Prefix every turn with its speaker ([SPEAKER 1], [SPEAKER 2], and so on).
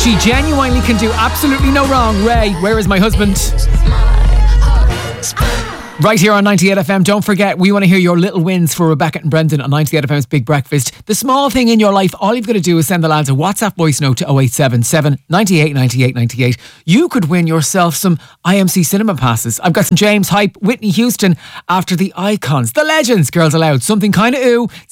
[SPEAKER 1] She genuinely can do absolutely no wrong. Ray, where is my husband? Right here on 98 FM. Don't forget, we want to hear your little wins for Rebecca and Brendan on 98 FM's Big Breakfast. The small thing in your life, all you've got to do is send the lads a WhatsApp voice note to 0877 98 98 98. You could win yourself some IMC cinema passes. I've got some James Hype, Whitney Houston, after the icons, the legends, Girls Aloud. Something kind of ooh.